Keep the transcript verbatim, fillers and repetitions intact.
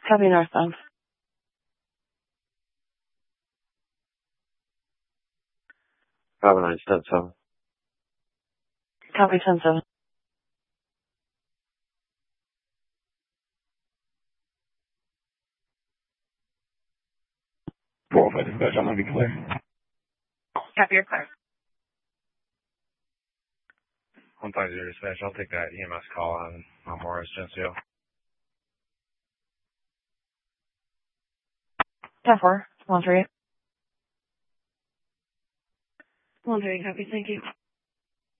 Copy northbound. Copy nine, ten seven. Copy ten seven. four oh five dispatch, I'm gonna be clear. Copy, you're clear. one five zero dispatch, I'll take that E M S call on, on Morris Geneseo. ten four. one three eight. one three eight, copy, thank you.